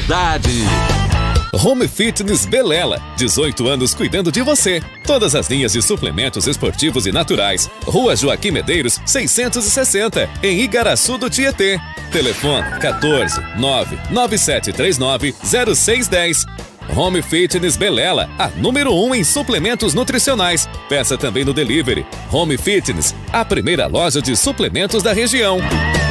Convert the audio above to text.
qualidade. Home Fitness Belela, 18 anos cuidando de você. Todas as linhas de suplementos esportivos e naturais. Rua Joaquim Medeiros, 660, em Igaraçu do Tietê. Telefone 14 99739 0610. Home Fitness Belela, a número 1 em suplementos nutricionais. Peça também no delivery. Home Fitness, a primeira loja de suplementos da região.